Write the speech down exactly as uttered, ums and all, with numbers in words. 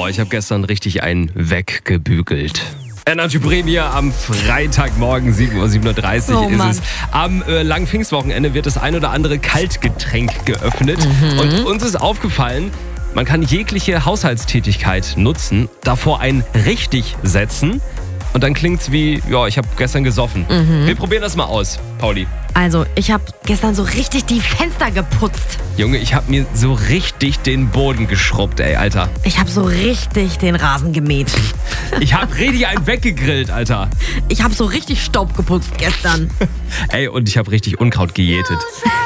Boah, ich habe gestern richtig einen weggebügelt. Energy Premiere am Freitagmorgen, sieben Uhr siebenunddreißig Oh, ist Mann. es. Am äh, langen Pfingstwochenende wird das ein oder andere Kaltgetränk geöffnet. Mhm. Und uns ist aufgefallen, man kann jegliche Haushaltstätigkeit nutzen, davor ein richtig setzen und dann klingt's wie, ja, ich habe gestern gesoffen. Mhm. Wir probieren das mal aus, Pauli. Also, ich habe gestern so richtig die Fenster geputzt. Junge, ich habe mir so richtig den Boden geschrubbt, ey, Alter. Ich habe so richtig den Rasen gemäht. Ich habe richtig einen weggegrillt, Alter. Ich habe so richtig Staub geputzt gestern. Ey, und ich habe richtig Unkraut gejätet.